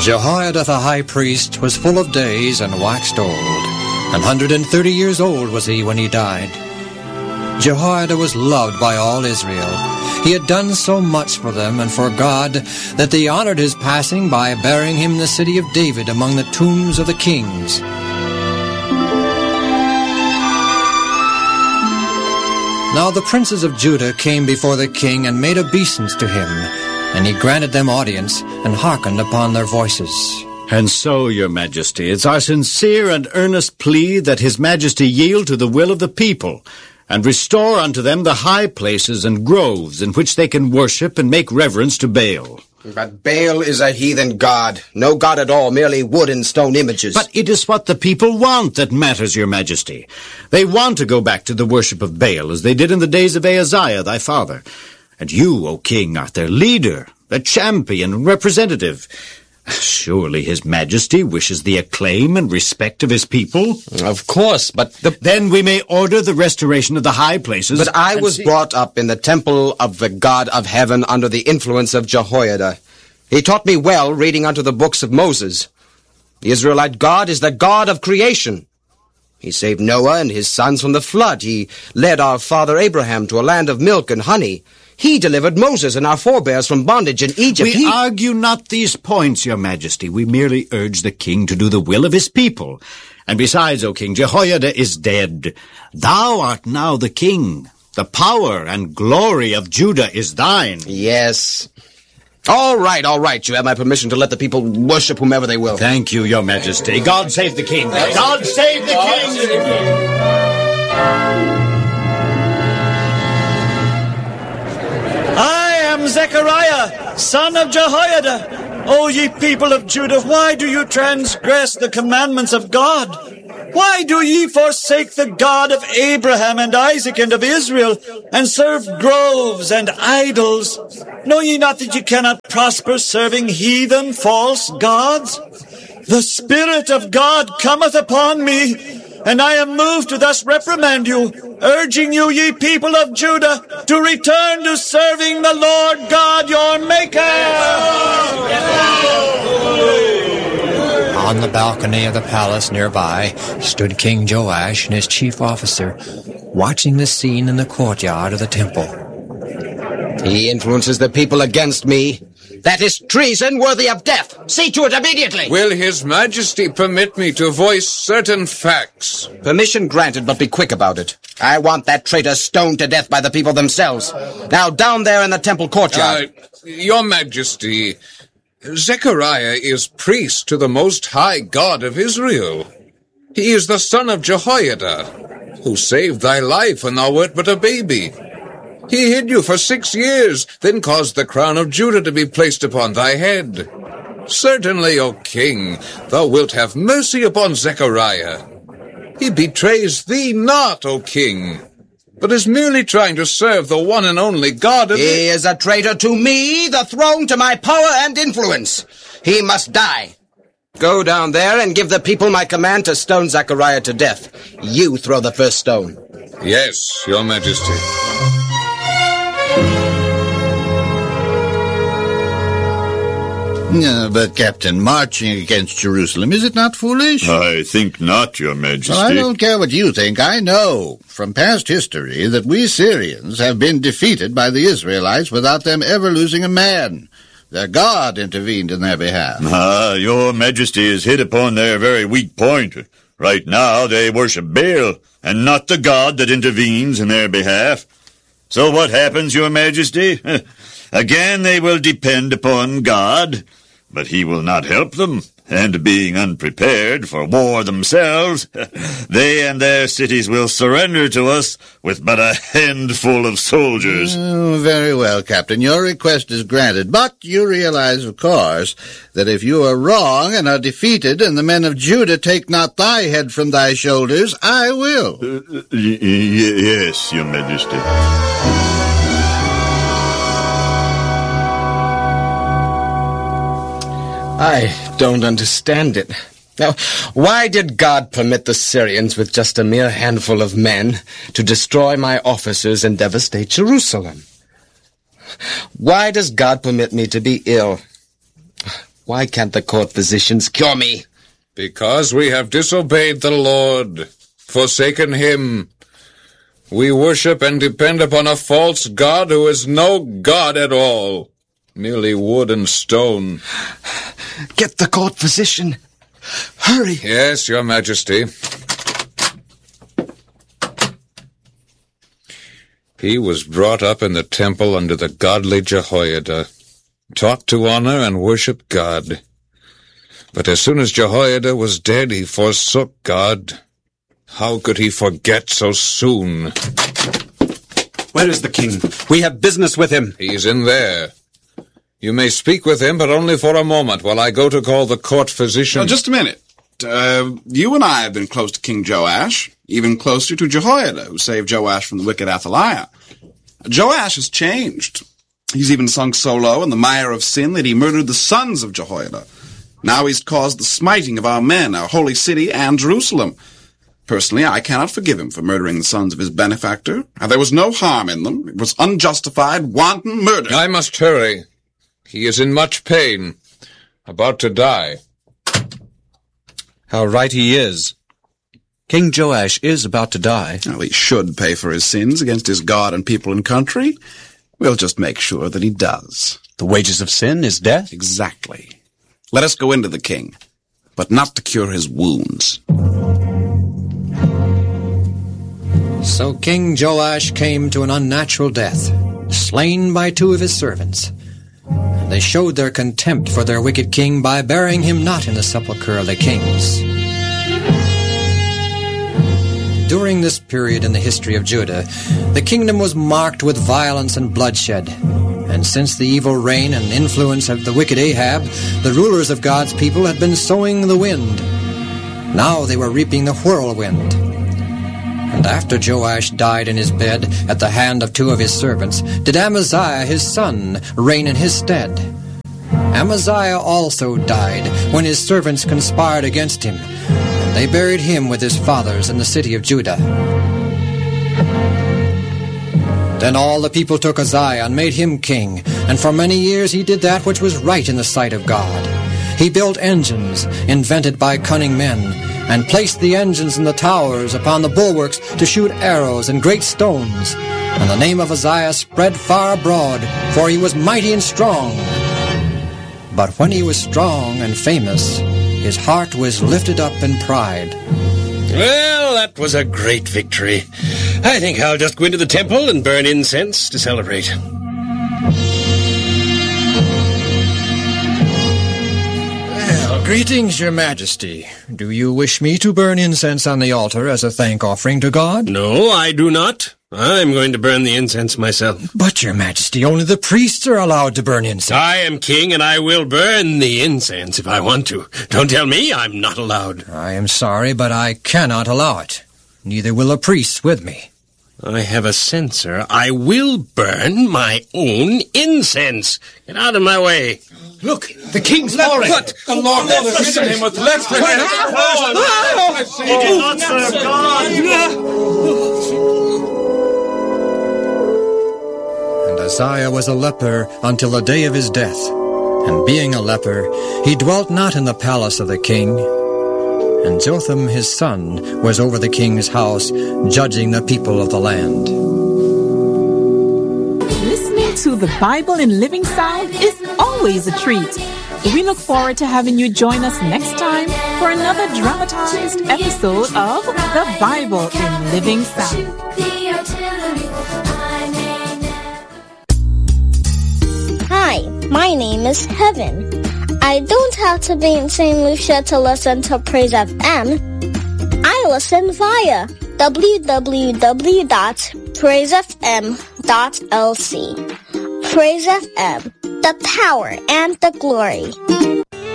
Jehoiada the high priest was full of days and waxed old. 130 years old was he when he died. Jehoiada was loved by all Israel. He had done so much for them and for God that they honored his passing by burying him in the city of David among the tombs of the kings. Now the princes of Judah came before the king and made obeisance to him, and he granted them audience and hearkened upon their voices. And so, your majesty, it's our sincere and earnest plea that his majesty yield to the will of the people, and restore unto them the high places and groves in which they can worship and make reverence to Baal. But Baal is a heathen god. No god at all, merely wood and stone images. But it is what the people want that matters, your majesty. They want to go back to the worship of Baal as they did in the days of Ahaziah, thy father. And you, O king, art their leader, their champion and representative. Surely his majesty wishes the acclaim and respect of his people? Of course, but Then we may order the restoration of the high places. But I was brought up in the temple of the God of heaven under the influence of Jehoiada. He taught me well reading unto the books of Moses. The Israelite God is the God of creation. He saved Noah and his sons from the flood. He led our father Abraham to a land of milk and honey. He delivered Moses and our forebears from bondage in Egypt. We argue not these points, your majesty. We merely urge the king to do the will of his people. And besides, O king, Jehoiada is dead. Thou art now the king. The power and glory of Judah is thine. Yes. All right. You have my permission to let the people worship whomever they will. Thank you, your majesty. God save the king. God save the king. Zechariah, son of Jehoiada. O ye people of Judah, why do you transgress the commandments of God? Why do ye forsake the God of Abraham and Isaac and of Israel, and serve groves and idols? Know ye not that ye cannot prosper serving heathen false gods? The Spirit of God cometh upon me, and I am moved to thus reprimand you, urging you, ye people of Judah, to return to serving the Lord God your Maker. On the balcony of the palace nearby stood King Joash and his chief officer, watching the scene in the courtyard of the temple. He influences the people against me. That is treason worthy of death. See to it immediately. Will His Majesty permit me to voice certain facts? Permission granted, but be quick about it. I want that traitor stoned to death by the people themselves. Now, down there in the temple courtyard. Your Majesty, Zechariah is priest to the Most High God of Israel. He is the son of Jehoiada, who saved thy life when thou wert but a baby. He hid you for 6 years, then caused the crown of Judah to be placed upon thy head. Certainly, O king, thou wilt have mercy upon Zechariah. He betrays thee not, O king, but is merely trying to serve the one and only God of... He is a traitor to me, the throne, to my power and influence. He must die. Go down there and give the people my command to stone Zechariah to death. You throw the first stone. Yes, your majesty. But, Captain, marching against Jerusalem, is it not foolish? I think not, your majesty. Well, I don't care what you think. I know from past history that we Syrians have been defeated by the Israelites without them ever losing a man. Their God intervened in their behalf. Your majesty has hit upon their very weak point. Right now they worship Baal, and not the God that intervenes in their behalf. So what happens, your majesty? Again they will depend upon God, but he will not help them, and being unprepared for war themselves, they and their cities will surrender to us with but a handful of soldiers. Oh, very well, Captain. Your request is granted, but you realize, of course, that if you are wrong and are defeated, and the men of Judah take not thy head from thy shoulders, I will. Yes, your majesty. I don't understand it. Now, why did God permit the Syrians with just a mere handful of men to destroy my officers and devastate Jerusalem? Why does God permit me to be ill? Why can't the court physicians cure me? Because we have disobeyed the Lord, forsaken him. We worship and depend upon a false god who is no god at all, merely wood and stone. Get the court physician. Hurry. Yes, Your Majesty. He was brought up in the temple under the godly Jehoiada, taught to honor and worship God. But as soon as Jehoiada was dead, he forsook God. How could he forget so soon? Where is the king? We have business with him. He's in there. You may speak with him, but only for a moment, while I go to call the court physician. Now, just a minute. You and I have been close to King Joash, even closer to Jehoiada, who saved Joash from the wicked Athaliah. Joash has changed. He's even sunk so low in the mire of sin that he murdered the sons of Jehoiada. Now he's caused the smiting of our men, our holy city, and Jerusalem. Personally, I cannot forgive him for murdering the sons of his benefactor. There was no harm in them. It was unjustified, wanton murder. I must hurry. He is in much pain, about to die. How right he is. King Joash is about to die. Well, he should pay for his sins against his God and people and country. We'll just make sure that he does. The wages of sin is death? Exactly. Let us go into the king, but not to cure his wounds. So King Joash came to an unnatural death, slain by 2 of his servants. And they showed their contempt for their wicked king by burying him not in the sepulchre of the kings. During this period in the history of Judah, the kingdom was marked with violence and bloodshed. And since the evil reign and influence of the wicked Ahab, the rulers of God's people had been sowing the wind. Now they were reaping the whirlwind. And after Joash died in his bed at the hand of 2 of his servants, did Amaziah his son reign in his stead. Amaziah also died when his servants conspired against him, and they buried him with his fathers in the city of Judah. Then all the people took Uzziah and made him king, and for many years he did that which was right in the sight of God. He built engines invented by cunning men, and placed the engines in the towers upon the bulwarks to shoot arrows and great stones. And the name of Uzziah spread far abroad, for he was mighty and strong. But when he was strong and famous, his heart was lifted up in pride. Well, that was a great victory. I think I'll just go into the temple and burn incense to celebrate. Well, greetings, Your Majesty. Do you wish me to burn incense on the altar as a thank offering to God? No, I do not. I'm going to burn the incense myself. But, Your Majesty, only the priests are allowed to burn incense. I am king, and I will burn the incense if I want to. Don't tell me I'm not allowed. I am sorry, but I cannot allow it. Neither will the priests with me. I have a censer. I will burn my own incense. Get out of my way. Look, the king's falling. What? The Lord will visit him with left hand. He did not serve God. And Uzziah was a leper until the day of his death. And being a leper, he dwelt not in the palace of the king. And Jotham his son was over the king's house, judging the people of the land. Listening to the Bible in Living Sound is always a treat. We look forward to having you join us next time for another dramatized episode of The Bible in Living Sound. Hi, my name is Heaven. I don't have to be in St. Lucia to listen to Praise FM. I listen via www.praisefm.lc. Praise FM, the power and the glory.